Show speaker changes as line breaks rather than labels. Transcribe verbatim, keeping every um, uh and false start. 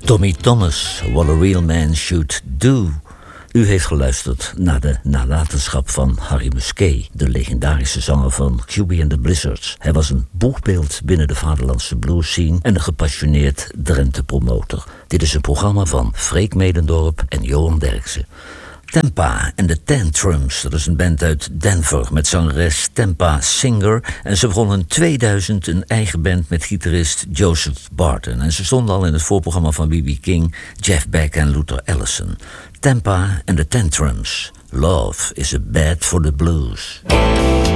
Tommy Thomas, What a Real Man Should Do. U heeft geluisterd naar de nalatenschap van Harry Musquet, de legendarische zanger van Cubie and the Blizzards. Hij was een boegbeeld binnen de vaderlandse blues-scene en een gepassioneerd Drenthe-promotor. Dit is een programma van Freek Medendorp en Johan Derksen. Tempa en de Tantrums, dat is een band uit Denver met zangeres Tempa Singer. En ze begonnen in tweeduizend een eigen band met gitarist Joseph Barton. En ze stonden al in het voorprogramma van B B King, Jeff Beck en Luther Allison. Tempa en de Tantrums. Love is a bad for the blues.